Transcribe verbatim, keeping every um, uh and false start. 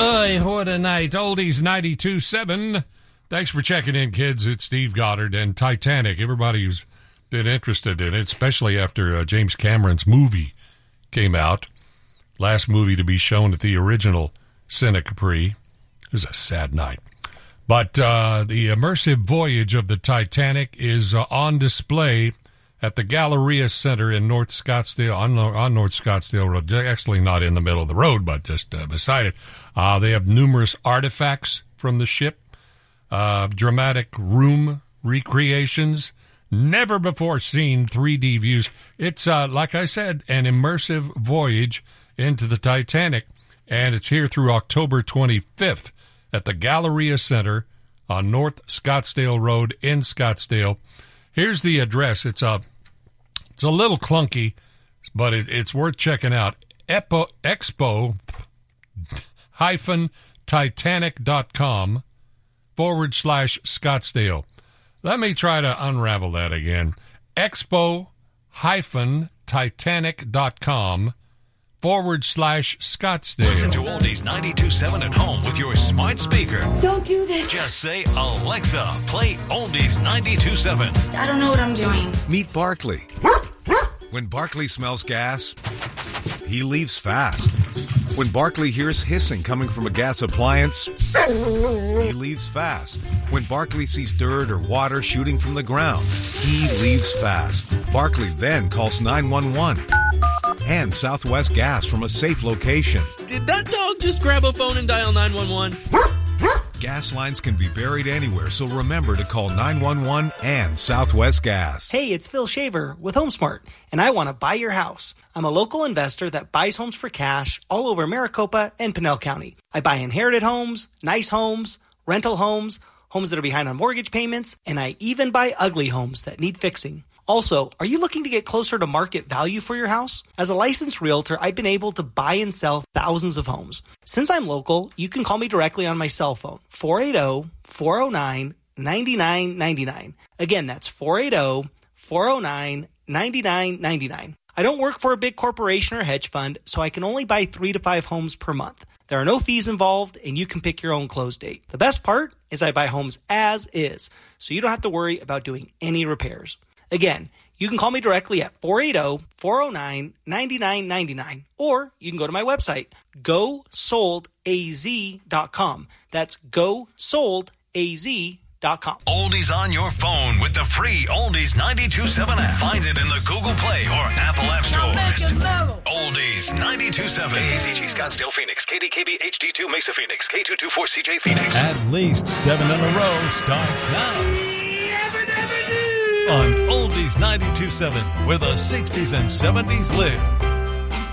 Boy, what a night. Oldies ninety-two seven. Thanks for checking in, kids. It's Steve Goddard and Titanic. Everybody who's been interested in it, especially after uh, James Cameron's movie came out. Last movie to be shown at the original Cine Capri. It was a sad night. But uh, the immersive voyage of the Titanic is uh, on display at the Galleria Center in North Scottsdale, on, on North Scottsdale Road. Actually not in the middle of the road, but just uh, beside it. Uh, they have numerous artifacts from the ship, uh, dramatic room recreations, never before seen three D views. It's, uh, like I said, an immersive voyage into the Titanic, and it's here through October twenty-fifth at the Galleria Center on North Scottsdale Road in Scottsdale. Here's the address. It's a, it's a little clunky, but it, it's worth checking out. Epo, expo hyphen titanic.com forward slash Scottsdale. Let me try to unravel that again. Expo hyphen titanic.com forward slash Scottsdale. Listen to Oldies ninety-two seven at home with your smart speaker. Don't do this. Just say, Alexa, play Oldies ninety-two seven. I don't know what I'm doing. Meet Barkley. When Barkley smells gas, he leaves fast. When Barkley hears hissing coming from a gas appliance, he leaves fast. When Barkley sees dirt or water shooting from the ground, he leaves fast. Barkley then calls nine one one and Southwest Gas from a safe location. Did that dog just grab a phone and dial nine one one? Gas lines can be buried anywhere, so remember to call nine one one and Southwest Gas. Hey, it's Phil Shaver with HomeSmart, and I want to buy your house. I'm a local investor that buys homes for cash all over Maricopa and Pinell County. I buy inherited homes, nice homes, rental homes, homes that are behind on mortgage payments, and I even buy ugly homes that need fixing. Also, are you looking to get closer to market value for your house? As a licensed realtor, I've been able to buy and sell thousands of homes. Since I'm local, you can call me directly on my cell phone, four eight zero, four zero nine, nine nine nine nine. Again, that's four eight zero, four zero nine, nine nine nine nine. I don't work for a big corporation or hedge fund, so I can only buy three to five homes per month. There are no fees involved, and you can pick your own close date. The best part is I buy homes as is, so you don't have to worry about doing any repairs. Again, you can call me directly at four eight zero, four zero nine, nine nine nine nine, or you can go to my website, go sold a z dot com. That's go sold a z dot com. Oldies on your phone with the free Oldies ninety-two seven app. Find it in the Google Play or Apple App Stores. Oldies ninety-two seven. A Z G Scottsdale Phoenix. K D K B H D two Mesa Phoenix. K two two four C J Phoenix. At least seven in a row starts now. On Oldies ninety-two seven, where the sixties and seventies live.